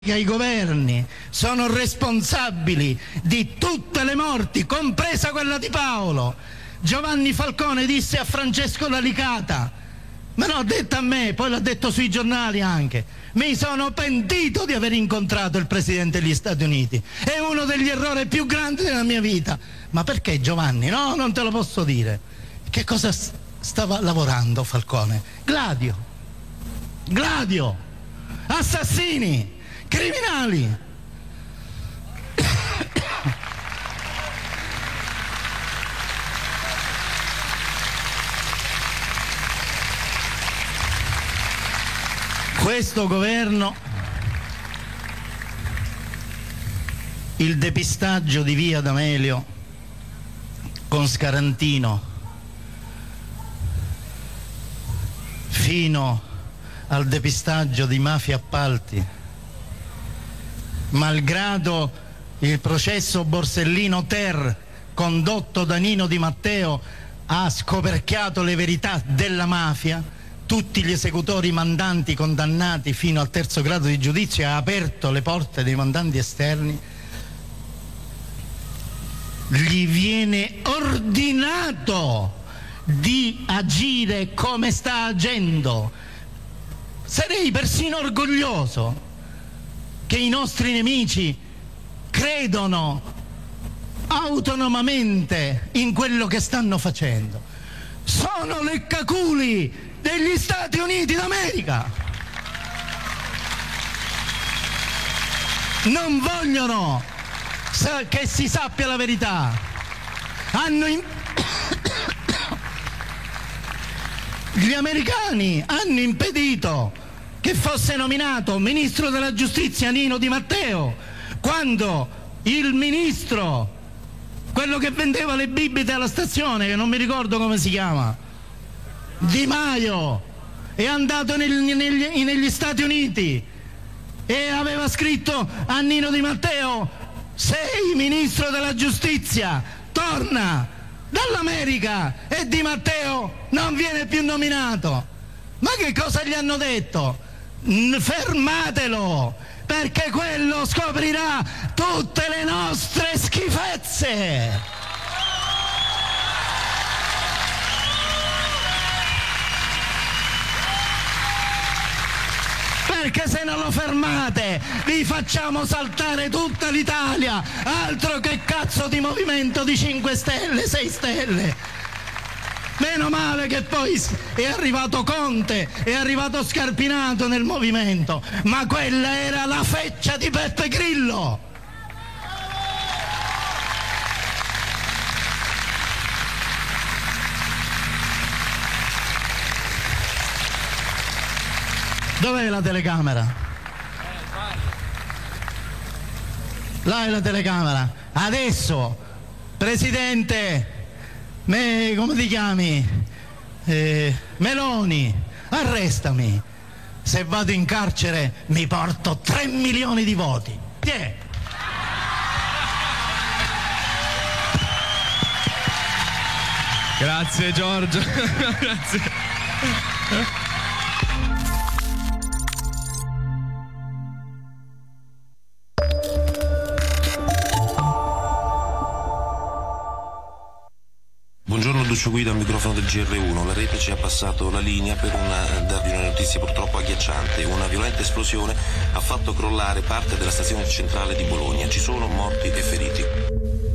I governi sono responsabili di tutte le morti, compresa quella di Paolo. Giovanni Falcone disse a Francesco D'Alicata, ma non l'ha detto a me, poi l'ha detto sui giornali anche: mi sono pentito di aver incontrato il Presidente degli Stati Uniti, è uno degli errori più grandi della mia vita. Ma perché, Giovanni? No, non te lo posso dire. Che cosa stava lavorando Falcone? Gladio, assassini, criminali. Questo governo, il depistaggio di via D'Amelio con Scarantino fino al depistaggio di mafia appalti, malgrado il processo Borsellino Ter condotto da Nino Di Matteo ha scoperchiato le verità della mafia, tutti gli esecutori mandanti condannati fino al terzo grado di giudizio, ha aperto le porte dei mandanti esterni, gli viene ordinato di agire come sta agendo. Sarei persino orgoglioso che i nostri nemici credono autonomamente in quello che stanno facendo. Sono leccaculi degli Stati Uniti d'America. Non vogliono che si sappia la verità. Gli americani hanno impedito che fosse nominato ministro della giustizia Nino Di Matteo, quando il ministro, quello che vendeva le bibite alla stazione, che non mi ricordo come si chiama, Di Maio, è andato negli Stati Uniti e aveva scritto a Nino Di Matteo: sei ministro della giustizia, torna dall'America. E Di Matteo non viene più nominato. Ma che cosa gli hanno detto? Fermatelo, perché quello scoprirà tutte le nostre schifezze. Perché se non lo fermate vi facciamo saltare tutta l'Italia. Altro che cazzo di movimento di 5 Stelle, 6 Stelle. Meno male che poi è arrivato Conte, è arrivato Scarpinato nel movimento, ma quella era la feccia di Beppe Grillo. Dov'è la telecamera? Là è la telecamera. Adesso, Presidente, come ti chiami? Meloni, arrestami. Se vado in carcere mi porto 3 milioni di voti. Tiè. Grazie Giorgio. Grazie. Buongiorno, Lucio Guido al microfono del GR1. La rete ci ha passato la linea per darvi una notizia purtroppo agghiacciante. Una violenta esplosione ha fatto crollare parte della stazione centrale di Bologna. Ci sono morti e feriti.